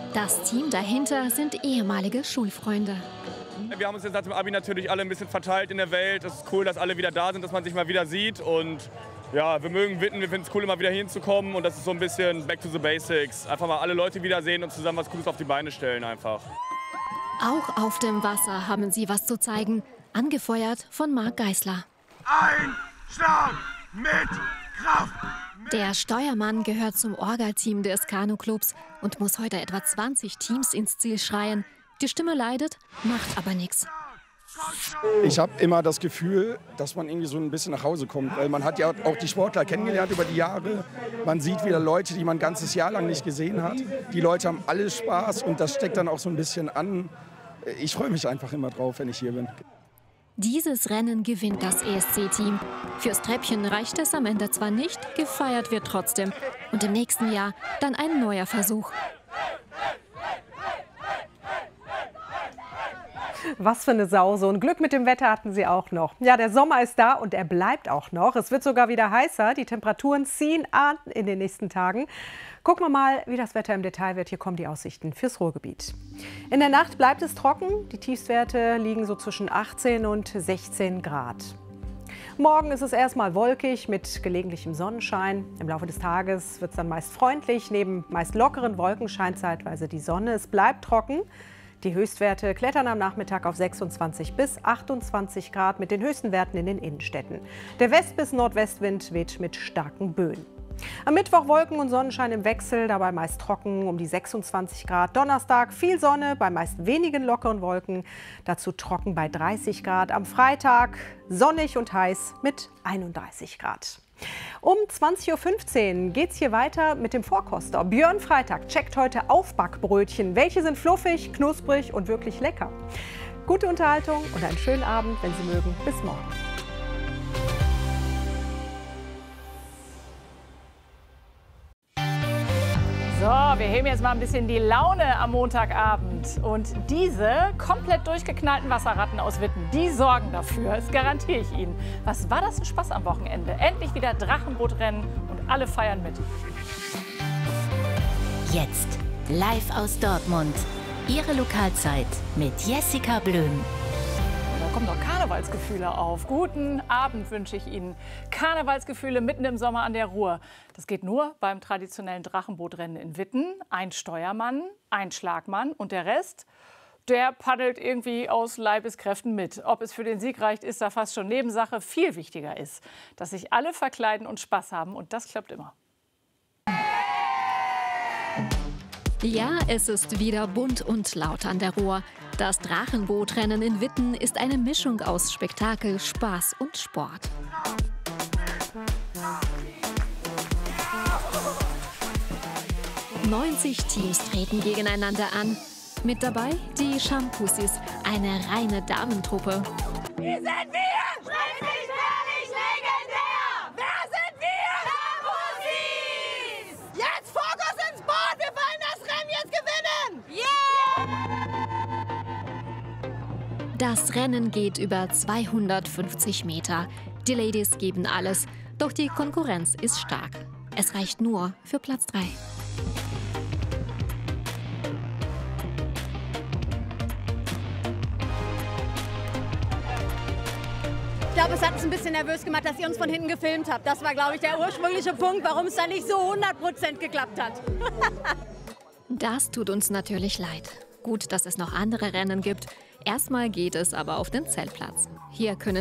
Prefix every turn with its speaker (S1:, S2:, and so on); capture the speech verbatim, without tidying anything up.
S1: Das Team dahinter sind ehemalige Schulfreunde.
S2: Wir haben uns jetzt nach dem Abi natürlich alle ein bisschen verteilt in der Welt. Es ist cool, dass alle wieder da sind, dass man sich mal wieder sieht. Und ja, wir mögen Witten, wir finden es cool, immer wieder hinzukommen. Und das ist so ein bisschen back to the basics. Einfach mal alle Leute wiedersehen und zusammen was Cooles auf die Beine stellen einfach.
S1: Auch auf dem Wasser haben sie was zu zeigen. Angefeuert von Marc Geisler.
S3: Ein Schlag mit Kraft!
S1: Der Steuermann gehört zum Orga-Team des Kanu-Clubs und muss heute etwa zwanzig Teams ins Ziel schreien. Die Stimme leidet, macht aber nichts.
S4: Ich habe immer das Gefühl, dass man irgendwie so ein bisschen nach Hause kommt. Weil man hat ja auch die Sportler kennengelernt über die Jahre. Man sieht wieder Leute, die man ein ganzes Jahr lang nicht gesehen hat. Die Leute haben alle Spaß und das steckt dann auch so ein bisschen an. Ich freue mich einfach immer drauf, wenn ich hier bin.
S1: Dieses Rennen gewinnt das E S C-Team. Fürs Treppchen reicht es am Ende zwar nicht, gefeiert wird trotzdem. Und im nächsten Jahr dann ein neuer Versuch.
S5: Was für eine Sau. So ein Glück mit dem Wetter hatten sie auch noch. Ja, der Sommer ist da und er bleibt auch noch. Es wird sogar wieder heißer. Die Temperaturen ziehen an in den nächsten Tagen. Gucken wir mal, wie das Wetter im Detail wird. Hier kommen die Aussichten fürs Ruhrgebiet. In der Nacht bleibt es trocken. Die Tiefstwerte liegen so zwischen achtzehn und sechzehn Grad. Morgen ist es erstmal wolkig mit gelegentlichem Sonnenschein. Im Laufe des Tages wird es dann meist freundlich. Neben meist lockeren Wolken scheint zeitweise die Sonne. Es bleibt trocken. Die Höchstwerte klettern am Nachmittag auf sechsundzwanzig bis achtundzwanzig Grad mit den höchsten Werten in den Innenstädten. Der West- bis Nordwestwind weht mit starken Böen. Am Mittwoch Wolken und Sonnenschein im Wechsel, dabei meist trocken um die sechsundzwanzig Grad. Donnerstag viel Sonne bei meist wenigen lockeren Wolken, dazu trocken bei dreißig Grad. Am Freitag sonnig und heiß mit einunddreißig Grad. Um zwanzig Uhr fünfzehn geht es hier weiter mit dem Vorkoster. Björn Freitag checkt heute Aufbackbrötchen. Welche sind fluffig, knusprig und wirklich lecker? Gute Unterhaltung und einen schönen Abend, wenn Sie mögen. Bis morgen.
S6: So, wir heben jetzt mal ein bisschen die Laune am Montagabend. Und diese komplett durchgeknallten Wasserratten aus Witten, die sorgen dafür, das garantiere ich Ihnen. Was war das ein Spaß am Wochenende? Endlich wieder Drachenbootrennen und alle feiern mit.
S7: Jetzt live aus Dortmund. Ihre Lokalzeit mit Jessica Blöm.
S6: Da kommen doch Karnevalsgefühle auf. Guten Abend wünsche ich Ihnen. Karnevalsgefühle mitten im Sommer an der Ruhr. Das geht nur beim traditionellen Drachenbootrennen in Witten. Ein Steuermann, ein Schlagmann und der Rest, der paddelt irgendwie aus Leibeskräften mit. Ob es für den Sieg reicht, ist da fast schon Nebensache. Viel wichtiger ist, dass sich alle verkleiden und Spaß haben. Und das klappt immer.
S1: Ja, es ist wieder bunt und laut an der Ruhr. Das Drachenbootrennen in Witten ist eine Mischung aus Spektakel, Spaß und Sport. neunzig Teams treten gegeneinander an. Mit dabei die Shampoosies, eine reine Damentruppe.
S8: Hier sind wir! Schrecklich, herrlich, legendär! Wer sind wir? Shampoosies! Jetzt Fokus ins Board! Wir wollen das Rennen jetzt gewinnen! Yeah!
S1: Das Rennen geht über zweihundertfünfzig Meter. Die Ladies geben alles, doch die Konkurrenz ist stark. Es reicht nur für Platz drei.
S9: Ich glaube, es hat uns ein bisschen nervös gemacht, dass ihr uns von hinten gefilmt habt. Das war, glaube ich, der ursprüngliche Punkt, warum es dann nicht so hundert Prozent geklappt hat.
S1: Das tut uns natürlich leid. Gut, dass es noch andere Rennen gibt. Erstmal geht es aber auf den Zeltplatz. Hier können